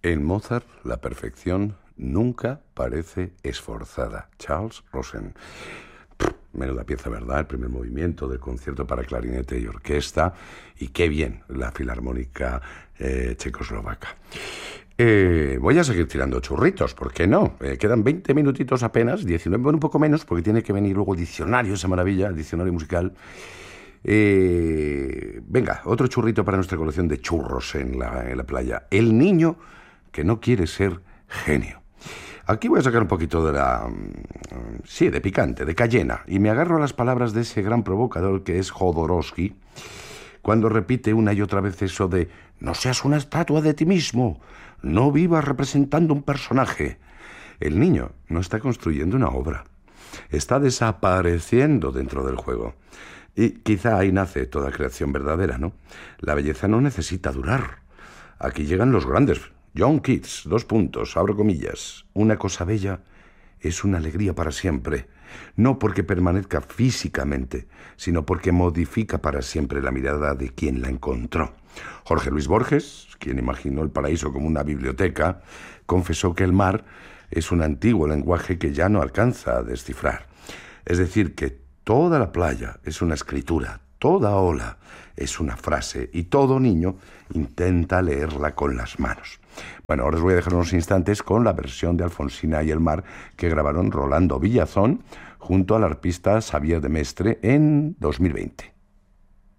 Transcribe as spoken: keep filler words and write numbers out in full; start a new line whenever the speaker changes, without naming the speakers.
En Mozart, la perfección nunca parece esforzada. Charles Rosen. Menuda pieza, ¿verdad? El primer movimiento del concierto para clarinete y orquesta. Y qué bien la Filarmónica eh, Checoslovaca. Eh, voy a seguir tirando churritos, ¿por qué no? Eh, quedan veinte minutitos apenas, diecinueve, bueno, un poco menos, porque tiene que venir luego el diccionario, esa maravilla, el diccionario musical. Eh, venga, otro churrito para nuestra colección de churros en la, en la playa. El niño que no quiere ser genio. Aquí voy a sacar un poquito de la... sí, de picante, de cayena, y me agarro a las palabras de ese gran provocador que es Jodorowsky, cuando repite una y otra vez eso de no seas una estatua de ti mismo, no vivas representando un personaje. El niño no está construyendo una obra, está desapareciendo dentro del juego. Y quizá ahí nace toda creación verdadera, ¿no? La belleza no necesita durar. Aquí llegan los grandes. John Keats, dos puntos, abro comillas. Una cosa bella es una alegría para siempre, no porque permanezca físicamente, sino porque modifica para siempre la mirada de quien la encontró. Jorge Luis Borges, quien imaginó el paraíso como una biblioteca, confesó que el mar es un antiguo lenguaje que ya no alcanza a descifrar. Es decir, que toda la playa es una escritura, toda ola es una frase y todo niño intenta leerla con las manos. Bueno, ahora os voy a dejar unos instantes con la versión de Alfonsina y el mar que grabaron Rolando Villazón junto al arpista Xavier de Mestre en dos mil veinte.